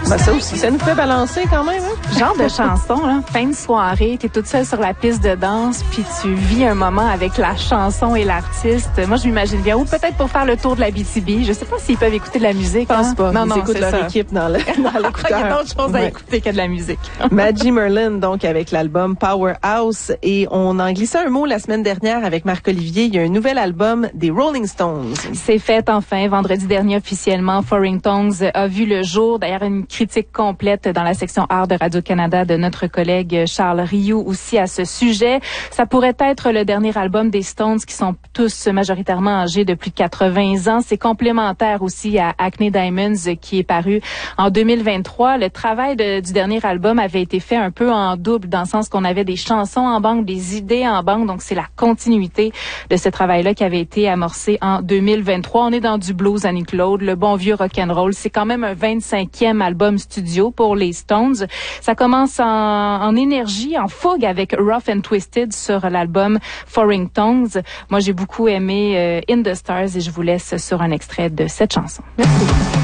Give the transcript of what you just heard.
Ben ça aussi, ça nous fait balancer quand même. Hein? Genre de chanson, là, fin de soirée, t'es toute seule sur la piste de danse, puis tu vis un moment avec la chanson et l'artiste. Moi, je m'imagine bien. Ou peut-être pour faire le tour de la BTB. Je sais pas s'ils peuvent écouter de la musique. Je pense pas. Non, Ils écoutent leur équipe dans l'écouteur. Il y a d'autres choses à écouter que de la musique. Maggie Merlin, donc, avec l'album Powerhouse. Et on en glissait un mot la semaine dernière avec Marc-Olivier. Il y a un nouvel album des Rolling Stones. C'est fait enfin. Vendredi dernier, officiellement, Foreign Tongues a vu le jour. D'ailleurs, une critique complète dans la section art de Radio-Canada de notre collègue Charles Rioux aussi à ce sujet. Ça pourrait être le dernier album des Stones qui sont tous majoritairement âgés de plus de 80 ans. C'est complémentaire aussi à Acne Diamonds qui est paru en 2023. Le travail du dernier album avait été fait un peu en double dans le sens qu'on avait des chansons en banque, des idées en banque. Donc, c'est la continuité de ce travail-là qui avait été amorcé en 2023. On est dans du blues, Annie-Claude, le bon vieux rock'n'roll. C'est quand même un 25e album studio pour les Stones. Ça commence en énergie, en fougue avec Rough and Twisted sur l'album Foreign Tongues. Moi, j'ai beaucoup aimé In the Stars et je vous laisse sur un extrait de cette chanson. Merci.